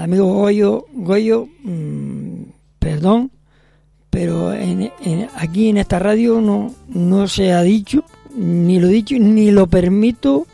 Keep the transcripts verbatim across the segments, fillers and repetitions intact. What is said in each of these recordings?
amigo Goyo, Goyo, mmm, perdón, pero en, en, aquí en esta radio no, no se ha dicho, ni lo he dicho, ni lo permito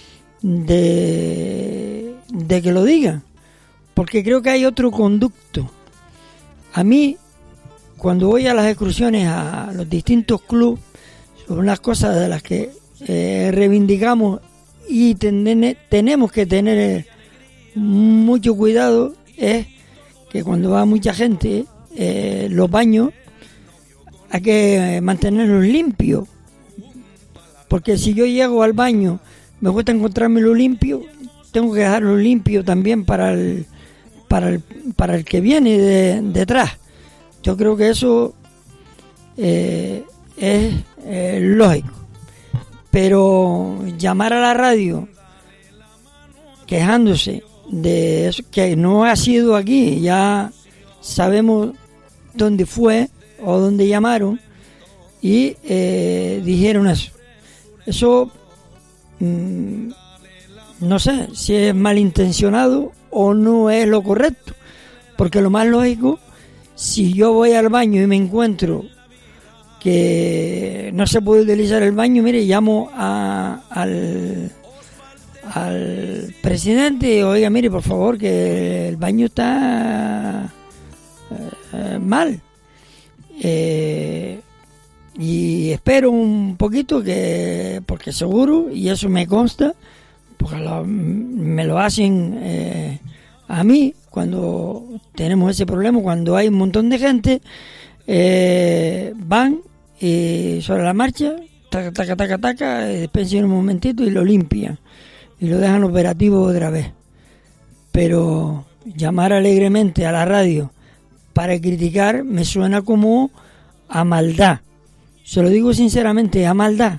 de, de que lo digan, porque creo que hay otro conducto. A mí, cuando voy a las excursiones a los distintos clubes, son las cosas de las que eh, reivindicamos y ten, tenemos que tener mucho cuidado, es que cuando va mucha gente, eh, los baños hay que mantenerlos limpios, porque si yo llego al baño, me cuesta encontrármelo limpio, tengo que dejarlo limpio también para el para el, para el que viene de, detrás. Yo creo que eso eh, es eh, lógico, pero llamar a la radio quejándose de eso, que no ha sido aquí, ya sabemos dónde fue o dónde llamaron y eh, dijeron eso. Eso mmm, no sé si es malintencionado o no es lo correcto, porque lo más lógico, si yo voy al baño y me encuentro que no se puede utilizar el baño, mire, llamo a, al al presidente, oiga, mire, por favor, que el baño está eh, mal, eh, y espero un poquito, que porque seguro, y eso me consta, porque lo, me lo hacen eh, a mí cuando tenemos ese problema, cuando hay un montón de gente, eh, van y sobre la marcha, taca, taca, taca, taca, despensan un momentito y lo limpian y lo dejan operativo otra vez. Pero llamar alegremente a la radio para criticar me suena como a maldad. Se lo digo sinceramente, a maldad.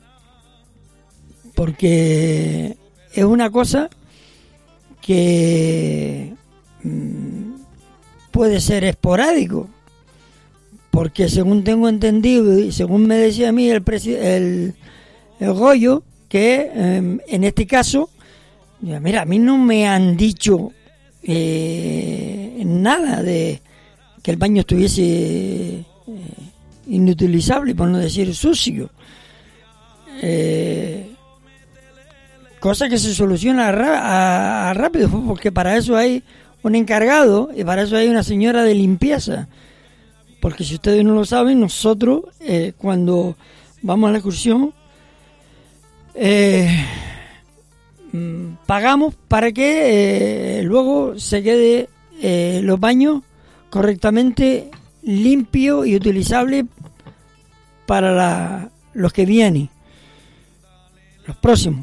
Porque es una cosa que mmm, puede ser esporádico. Porque según tengo entendido y según me decía a mí el, presi- el, el Goyo, que eh, en este caso, mira, a mí no me han dicho eh, nada de que el baño estuviese eh, inutilizable, por no decir sucio. Eh, cosa que se soluciona ra- a, a rápido, porque para eso hay un encargado y para eso hay una señora de limpieza. Porque si ustedes no lo saben, nosotros eh, cuando vamos a la excursión eh, pagamos para que eh, luego se quede eh, los baños correctamente limpios y utilizables para la, los que vienen, los próximos.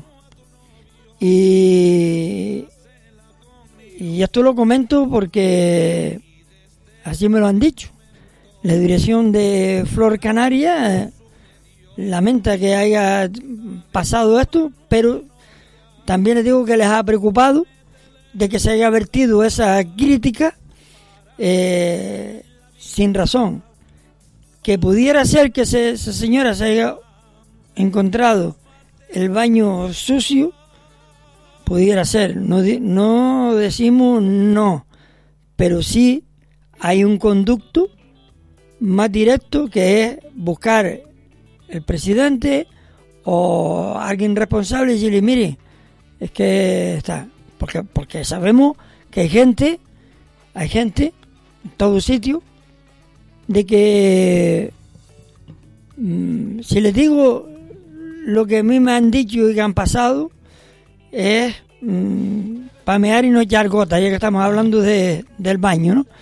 Y, y esto lo comento porque así me lo han dicho. La dirección de Flor Canaria eh, lamenta que haya pasado esto, pero también les digo que les ha preocupado de que se haya vertido esa crítica eh, sin razón. Que pudiera ser que se, esa señora se haya encontrado el baño sucio, pudiera ser, no, no decimos no, pero sí hay un conducto más directo, que es buscar el presidente o alguien responsable y decirle, mire, es que está, porque porque sabemos que hay gente, hay gente en todo sitio, de que mmm, si les digo lo que a mí me han dicho y que han pasado, es mmm, pamear y no echar gota, ya que estamos hablando de, del baño, ¿no?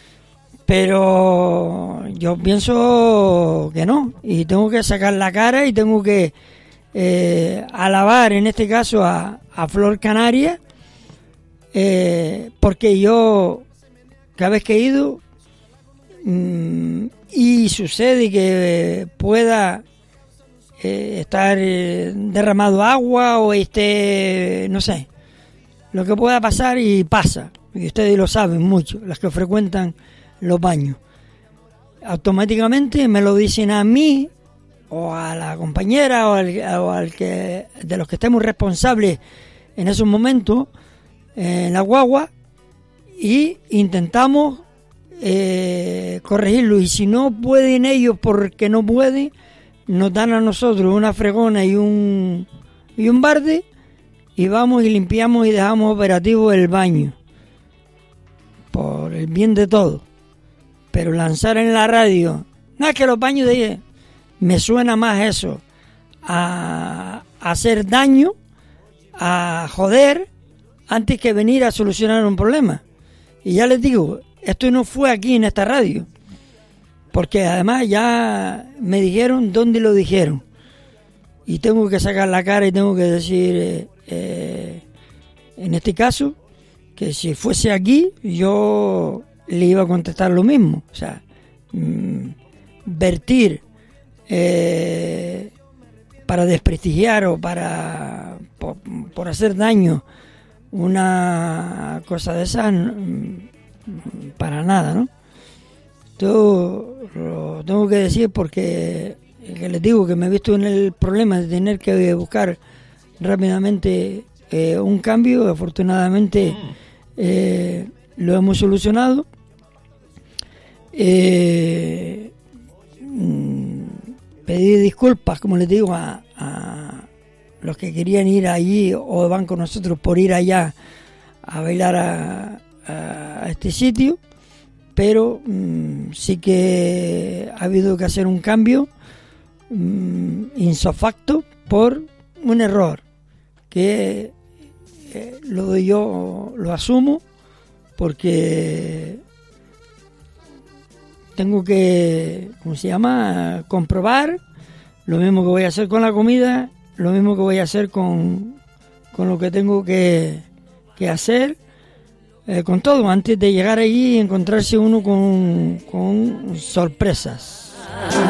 Pero yo pienso que no, y tengo que sacar la cara y tengo que eh, alabar en este caso a, a Flor Canaria, eh, porque yo cada vez que he ido mmm, y sucede que pueda eh, estar eh, derramado agua o esté, no sé, lo que pueda pasar, y pasa, y ustedes lo saben mucho, las que frecuentan los baños, automáticamente me lo dicen a mí o a la compañera o al, o al que de los que estemos responsables en esos momentos en la guagua, y intentamos eh, corregirlo, y si no pueden ellos porque no pueden, nos dan a nosotros una fregona y un y un barde, y vamos y limpiamos y dejamos operativo el baño por el bien de todos. Pero lanzar en la radio, no es que los baños de ella, me suena más eso a, a hacer daño, a joder, antes que venir a solucionar un problema. Y ya les digo, esto no fue aquí en esta radio, porque además ya me dijeron dónde lo dijeron, y tengo que sacar la cara y tengo que decir eh, eh, en este caso que si fuese aquí yo le iba a contestar lo mismo. O sea, mmm, vertir eh, para desprestigiar o para por, por hacer daño una cosa de esas, para nada, ¿no? Yo lo tengo que decir porque que les digo que me he visto en el problema de tener que buscar rápidamente eh, un cambio. Afortunadamente eh, lo hemos solucionado. Eh, pedí disculpas, como les digo, a, a los que querían ir allí o van con nosotros por ir allá a bailar a, a, a este sitio, pero mmm, sí que ha habido que hacer un cambio mmm, insofacto por un error que eh, lo doy yo, lo asumo, porque tengo que, ¿cómo se llama?, comprobar lo mismo que voy a hacer con la comida, lo mismo que voy a hacer con, con lo que tengo que, que hacer, eh, con todo, antes de llegar allí y encontrarse uno con, con sorpresas.